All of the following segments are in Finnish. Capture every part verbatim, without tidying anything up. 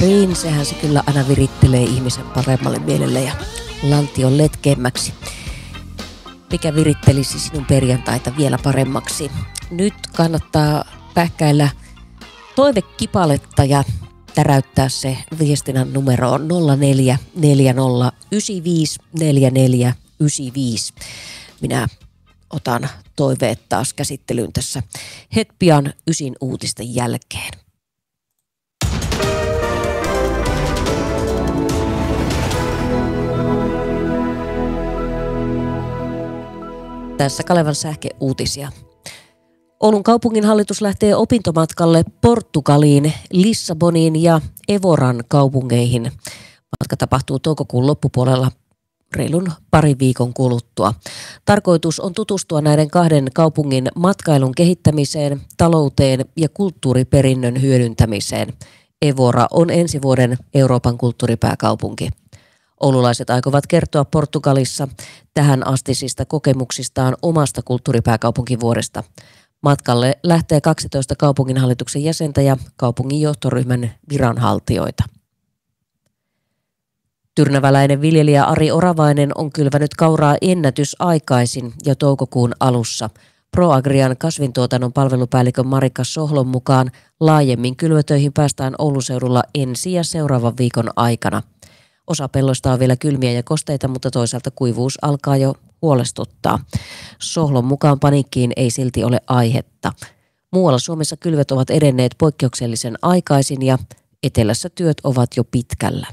Green, sehän se kyllä aina virittelee ihmisen paremmalle mielelle ja lantion letkeämmäksi. Mikä virittelisi sinun perjantaita vielä paremmaksi? Nyt kannattaa pähkäillä toivekipaletta ja täräyttää se viestinnän numeroon nolla neljä neljä nolla yhdeksän viisi neljä neljä yhdeksän viisi. Minä otan toiveet taas käsittelyyn tässä het pian ysin uutisten jälkeen. Tässä Kalevan sähkeuutisia. Oulun kaupunginhallitus lähtee opintomatkalle Portugaliin, Lissaboniin ja Evoran kaupungeihin. Matka tapahtuu toukokuun loppupuolella reilun parin viikon kuluttua. Tarkoitus on tutustua näiden kahden kaupungin matkailun kehittämiseen, talouteen ja kulttuuriperinnön hyödyntämiseen. Evora on ensi vuoden Euroopan kulttuuripääkaupunki. Oululaiset aikovat kertoa Portugalissa tähän astisista kokemuksistaan omasta kulttuuripääkaupunkivuodesta. Matkalle lähtee kaksitoista kaupunginhallituksen jäsentä ja kaupungin johtoryhmän viranhaltijoita. Tyrnäväläinen viljelijä Ari Oravainen on kylvänyt kauraa ennätysaikaisin jo toukokuun alussa. ProAgrian kasvintuotannon palvelupäällikön Marika Sohlon mukaan laajemmin kylvötöihin päästään Oulun seudulla ensi ja seuraavan viikon aikana. Osa pelloista on vielä kylmiä ja kosteita, mutta toisaalta kuivuus alkaa jo huolestuttaa. Sohlon mukaan paniikkiin ei silti ole aihetta. Muualla Suomessa kylvöt ovat edenneet poikkeuksellisen aikaisin ja etelässä työt ovat jo pitkällä.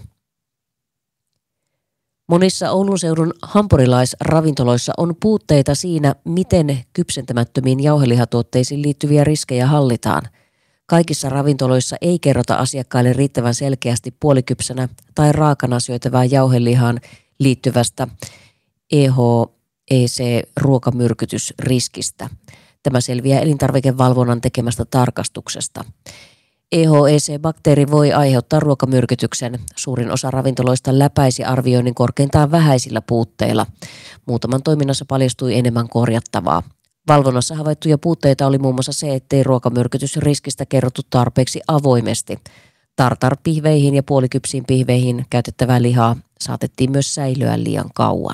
Monissa Oulun seudun hampurilaisravintoloissa on puutteita siinä, miten kypsentämättömiin jauhelihatuotteisiin liittyviä riskejä hallitaan. Kaikissa ravintoloissa ei kerrota asiakkaille riittävän selkeästi puolikypsänä tai raakana syötävään jauhelihaan liittyvästä E H E C-ruokamyrkytysriskistä. Tämä selviää elintarvikevalvonnan tekemästä tarkastuksesta. E H E C-bakteeri voi aiheuttaa ruokamyrkytyksen. Suurin osa ravintoloista läpäisi arvioinnin korkeintaan vähäisillä puutteilla. Muutaman toiminnassa paljastui enemmän korjattavaa. Valvonnassa havaittuja puutteita oli muun muassa se, ettei ruokamyrkytysriskistä kerrottu tarpeeksi avoimesti. Tartarpihveihin ja puolikypsiin pihveihin käytettävää lihaa saatettiin myös säilyä liian kauan.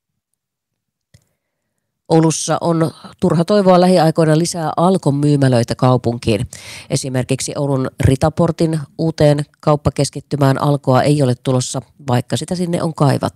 Oulussa on turha toivoa lähiaikoina lisää Alkon myymälöitä kaupunkiin. Esimerkiksi Oulun Ritaportin uuteen kauppakeskittymään Alkoa ei ole tulossa, vaikka sitä sinne on kaivattu.